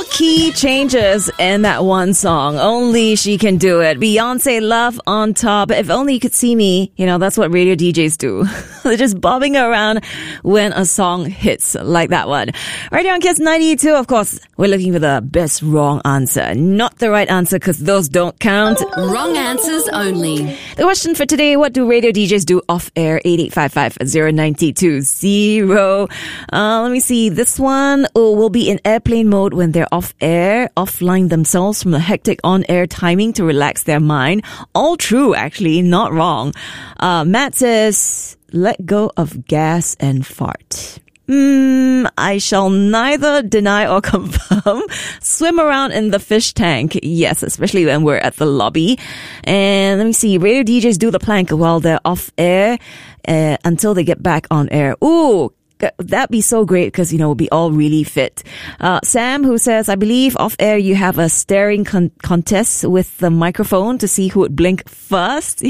4 key changes in that one song. Only she can do it. Beyonce, Love on Top. If only you could see me. You know, that's what radio DJs do. They're just bobbing around when a song hits like that one. Right here on Kiss 92, of course, we're looking for the best wrong answer. Not the right answer, because those don't count. Wrong answers only. The question for today, what do radio DJs do off-air? 8855-0920. Let me see. This one will be in airplane mode when they're off-air, offline themselves from the hectic on-air timing to relax their mind. All true, actually, not wrong. Matt says, let go of gas and fart. I shall neither deny or confirm. Swim around in the fish tank. Yes, especially when we're at the lobby. And let me see. Radio DJs do the plank while they're off air until they get back on air. Ooh, that'd be so great because, you know, we'll be all really fit. Sam, who says, I believe off air you have a staring contest with the microphone to see who would blink first.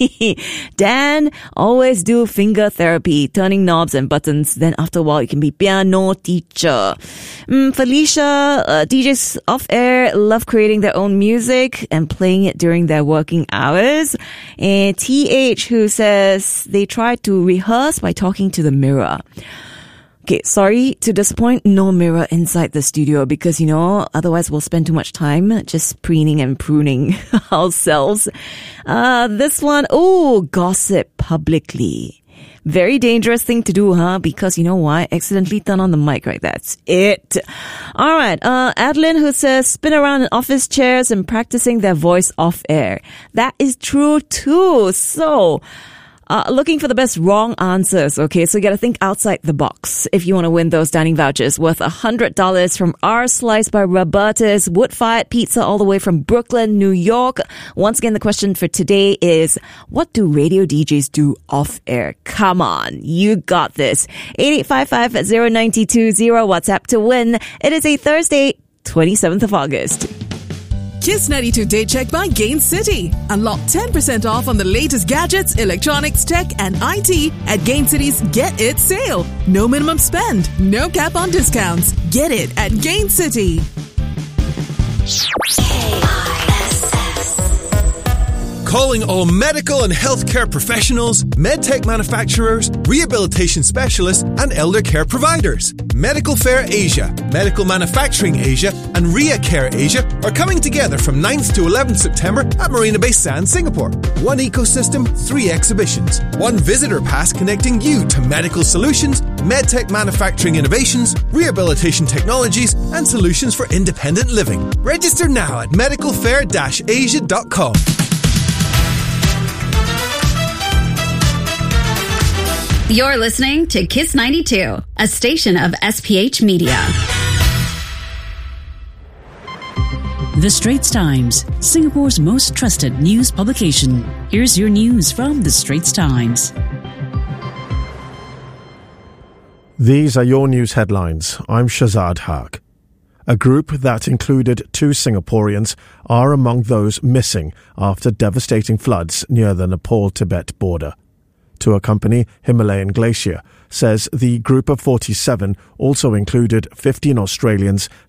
Dan, always do finger therapy, turning knobs and buttons. Then after a while you can be piano teacher. Felicia, DJs off air love creating their own music and playing it during their working hours. And TH, who says they try to rehearse by talking to the mirror. Okay, sorry to disappoint, no mirror inside the studio because, you know, otherwise we'll spend too much time just preening and pruning ourselves. This one, gossip publicly. Very dangerous thing to do, huh? Because you know why? Accidentally turn on the mic, right? That's it. All right. Adeline, who says spin around in office chairs and practicing their voice off air. That is true too. So, looking for the best wrong answers. Okay, so you got to think outside the box if you want to win those dining vouchers worth $100 from Our Slice by Roberta's wood-fired pizza all the way from Brooklyn, New York. Once again, the question for today is, what do radio DJs do off air? Come on, you got this. 8855-0920 WhatsApp to win. It is a Thursday, 27th of August. Kiss 92 Day Check by Gain City. Unlock 10% off on the latest gadgets, electronics, tech, and IT at Gain City's Get It sale. No minimum spend, no cap on discounts. Get it at Gain City. Calling all medical and healthcare professionals, medtech manufacturers, rehabilitation specialists, and elder care providers. Medical Fair Asia, Medical Manufacturing Asia, and Ria Care Asia are coming together from 9th to 11th September at Marina Bay Sands, Singapore. One ecosystem, 3 exhibitions. One visitor pass connecting you to medical solutions, medtech manufacturing innovations, rehabilitation technologies, and solutions for independent living. Register now at medicalfair-asia.com. You're listening to Kiss 92, a station of SPH Media. The Straits Times, Singapore's most trusted news publication. Here's your news from The Straits Times. These are your news headlines. I'm Shazad Haq. A group that included 2 Singaporeans are among those missing after devastating floods near the Nepal-Tibet border. To accompany Himalayan Glacier, says the group of 47 also included 15 Australians,